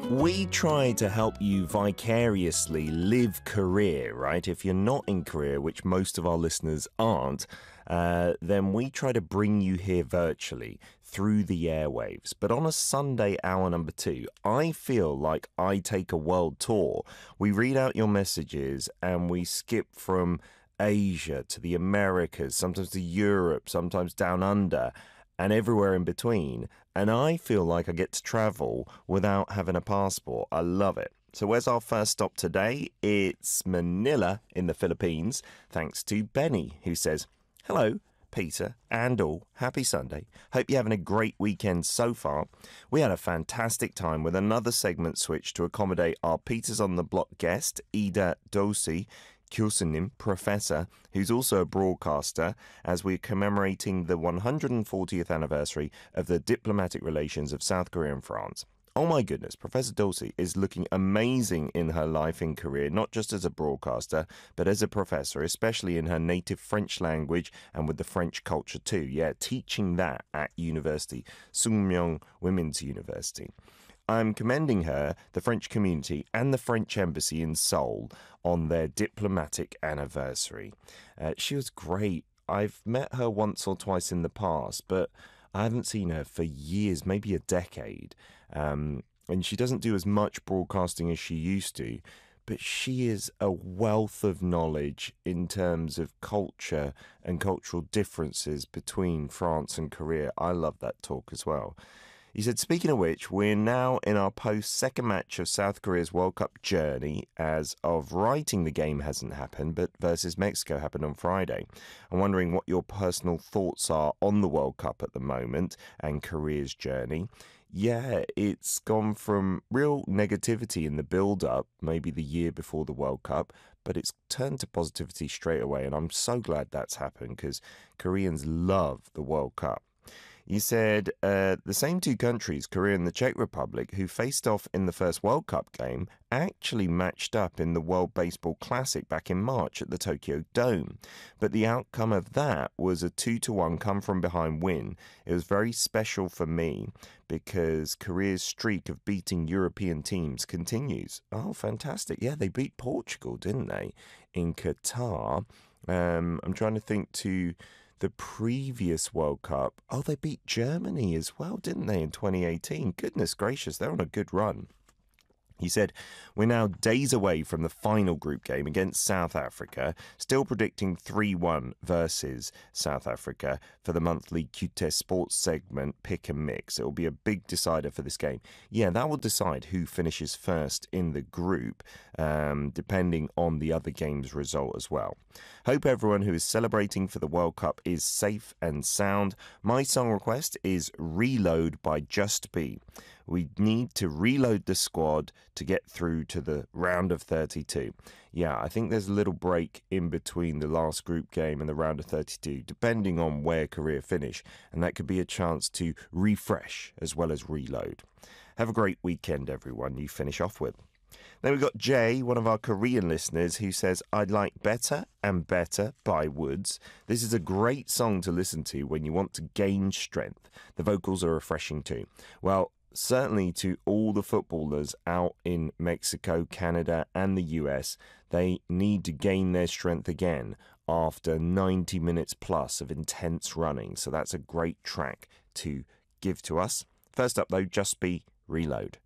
We try to help you vicariously live Korea, right? If you're not in Korea, which most of our listeners aren't, then we try to bring you here virtually through the airwaves. But on a Sunday, hour number 2, I feel like I take a world tour. We read out your messages and we skip from Asia to the Americas, sometimes to Europe, sometimes down under, and everywhere in between. And I feel like I get to travel without having a passport. I love it. So where's our first stop today? It's Manila in the Philippines, thanks to Benny, who says, "Hello, Peter and all. Happy Sunday. Hope you're having a great weekend so far. We had a fantastic time with another segment switch to accommodate our Peters on the Block guest, Ida Dosi, Kyosunim, professor, who's also a broadcaster, as we're commemorating the 140th anniversary of the diplomatic relations of South Korea and France. Oh my goodness, Professor Dulcie is looking amazing in her life in Korea, not just as a broadcaster, but as a professor, especially in her native French language and with the French culture too. Yeah, teaching that at university, Sungmyung Women's University. I'm commending her, the French community, and the French embassy in Seoul on their diplomatic anniversary. She was great. I've met her once or twice in the past, but I haven't seen her for years, maybe a decade. And she doesn't do as much broadcasting as she used to, but she is a wealth of knowledge in terms of culture and cultural differences between France and Korea. I love that talk as well. He said, speaking of which, we're now in our post-second match of South Korea's World Cup journey. As of writing, the game hasn't happened, but versus Mexico happened on Friday. I'm wondering what your personal thoughts are on the World Cup at the moment and Korea's journey. Yeah, it's gone from real negativity in the build-up, maybe the year before the World Cup, but it's turned to positivity straight away, and I'm so glad that's happened because Koreans love the World Cup. You said the same two countries, Korea and the Czech Republic, who faced off in the first World Cup game, actually matched up in the World Baseball Classic back in March at the Tokyo Dome. But the outcome of that was a 2-1 come-from-behind win. It was very special for me because Korea's streak of beating European teams continues. Oh, fantastic. Yeah, they beat Portugal, didn't they, in Qatar. I'm trying to think to the previous World Cup. Oh, they beat Germany as well, didn't they, in 2018? Goodness gracious, they're on a good run. He said, we're now days away from the final group game against South Africa, still predicting 3-1 versus South Africa for the monthly QT Sports segment Pick and Mix. It will be a big decider for this game. Yeah, that will decide who finishes first in the group, depending on the other game's result as well. Hope everyone who is celebrating for the World Cup is safe and sound. My song request is Reload by Just Be. We need to reload the squad to get through to the round of 32. Yeah, I think there's a little break in between the last group game and the round of 32, depending on where Korea finish, and that could be a chance to refresh as well as reload. Have a great weekend, everyone, you finish off with. Then we've got Jay, one of our Korean listeners, who says, I'd like Better and Better by Woods. This is a great song to listen to when you want to gain strength. The vocals are refreshing too. Well, certainly to all the footballers out in Mexico, Canada and the US, they need to gain their strength again after 90 minutes plus of intense running. So that's a great track to give to us. First up though, Just Be Reload.